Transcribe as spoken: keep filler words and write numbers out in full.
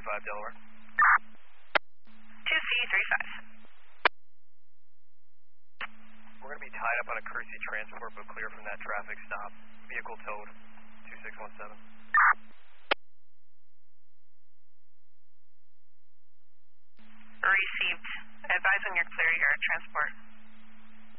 five, Delaware. two C three five. We're going to be tied up on a courtesy transport, but clear from that traffic stop. Vehicle towed, two six one seven. Received. Advise when you're clear your transport.